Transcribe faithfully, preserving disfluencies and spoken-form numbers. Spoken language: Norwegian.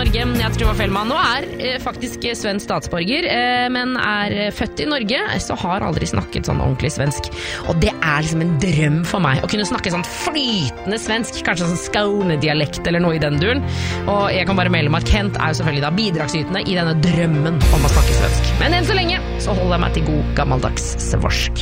Norge. Jeg heter Tuva Fellmann og er eh, faktisk svensk statsborger, eh, men er født i Norge, så har aldri snakket sånn ordentlig svensk. Og det er liksom en drøm for meg, å kunne snakke sånn flytende svensk, kanskje sånn Skåne-dialekt eller noe i den duren. Og jeg kan bare melde meg at Kent er jo selvfølgelig da bidragsytende i denne drømmen om å snakke svensk. Men enn så lenge så holder jeg meg til god gammeldags svorsk.